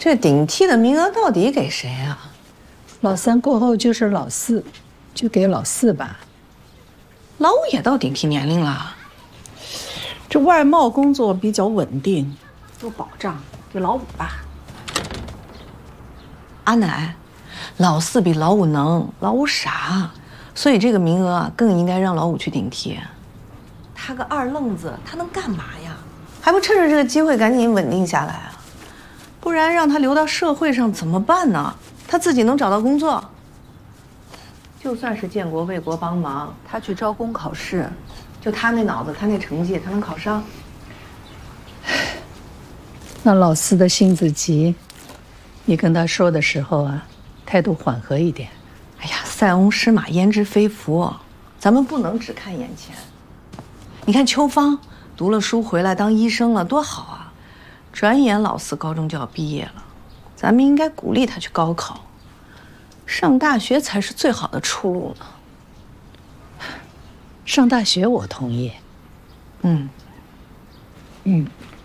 这顶替的名额到底给谁啊？ 老三过后就是老四，就给老四吧。 老五也到顶替年龄了。 这外贸工作比较稳定，有保障，给老五吧。 阿奶，老四比老五能，老五傻，所以这个名额啊更应该让老五去顶替。他个二愣子，他能干嘛呀？还不趁着这个机会赶紧稳定下来啊？不然让他留到社会上怎么办呢？他自己能找到工作？就算是建国为国帮忙，他去招工考试，就他那脑子，他那成绩，他能考上？ 那老四的性子急，你跟他说的时候啊，态度缓和一点。 哎呀，塞翁失马焉知非福，咱们不能只看眼前。你看秋芳读了书回来当医生了，多好啊！转眼老四高中就要毕业了，咱们应该鼓励他去高考，上大学才是最好的出路呢。 上大学我同意。 嗯。